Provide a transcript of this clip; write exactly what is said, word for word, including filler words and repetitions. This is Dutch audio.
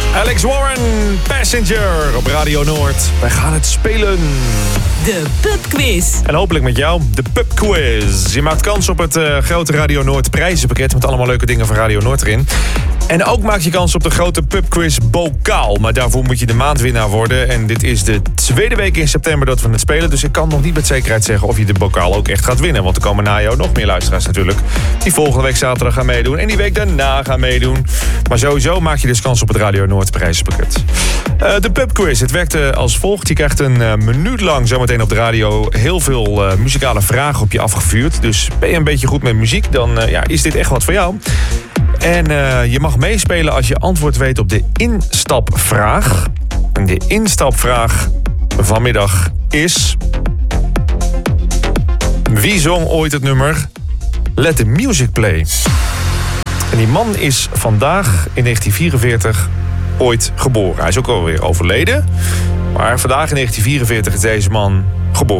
Alex Warren, Passenger op Radio Noord. Wij gaan het spelen. De pubquiz. En hopelijk met jou, de pubquiz. Je maakt kans op het uh, grote Radio Noord prijzenpakket met allemaal leuke dingen van Radio Noord erin. En ook maak je kans op de grote pubquiz bokaal. Maar daarvoor moet je de maandwinnaar worden. En dit is de tweede week in september dat we het spelen. Dus ik kan nog niet met zekerheid zeggen of je de bokaal ook echt gaat winnen. Want er komen na jou nog meer luisteraars natuurlijk. Die volgende week zaterdag gaan meedoen. En die week daarna gaan meedoen. Maar sowieso maak je dus kans op het Radio Noord prijzenpakket. Uh, de pubquiz, het werkt uh, als volgt. Je krijgt een uh, minuut lang zometeen op de radio heel veel uh, muzikale vragen op je afgevuurd. Dus ben je een beetje goed met muziek, dan uh, ja, is dit echt wat voor jou. En uh, je mag meespelen als je antwoord weet op de instapvraag. En de instapvraag vanmiddag is... Wie zong ooit het nummer Let the Music Play? En die man is vandaag in negentien vierenveertig ooit geboren. Hij is ook alweer overleden. Maar vandaag in negentien vierenveertig is deze man geboren.